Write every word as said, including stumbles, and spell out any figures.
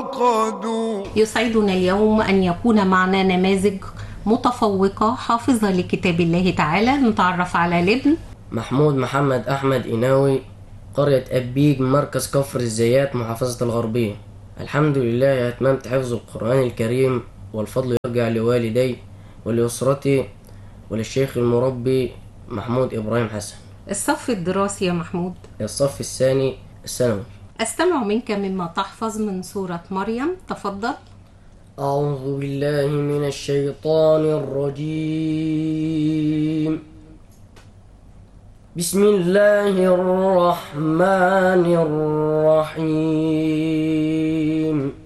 عقدوا. يسعدنا اليوم أن يكون معنا نماذج متفوقة حافظة لكتاب الله تعالى. نتعرف على الابن محمود محمد أحمد إناوي، قرية أبيج، مركز كفر الزيات، محافظة الغربية. الحمد لله أتممت حفظ القرآن الكريم، والفضل يرجع لوالدي ولأسرتي وللشيخ المربي محمود إبراهيم حسن. الصف الدراسي يا محمود؟ الصف الثاني الثانوي. أستمع منك مما تحفظ من سورة مريم، تفضل. أعوذ بالله من الشيطان الرجيم. بسم الله الرحمن الرحيم.